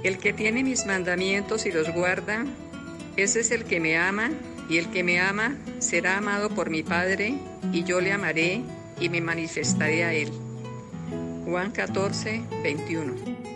El que tiene mis mandamientos y los guarda, ese es el que me ama, y el que me ama será amado por mi Padre, y yo le amaré y me manifestaré a él. Juan 14, 21.